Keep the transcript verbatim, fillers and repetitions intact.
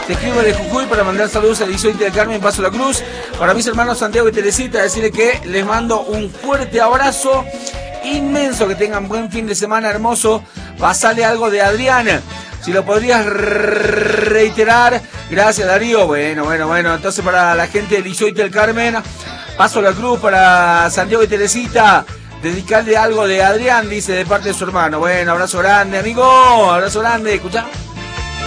Te escribo de Jujuy para mandar saludos a Lizoite del Carmen, Paso la Cruz. Para mis hermanos Santiago y Teresita, decirles que les mando un fuerte abrazo inmenso, que tengan buen fin de semana hermoso. Pasale algo de Adrián, si lo podrías reiterar. Gracias, Darío. Bueno, bueno, bueno. Entonces, para la gente de Lizoite del Carmen, Paso la Cruz, para Santiago y Teresita, dedicarle algo de Adrián, dice, de parte de su hermano. Bueno, abrazo grande, amigo. Abrazo grande. Escuchá.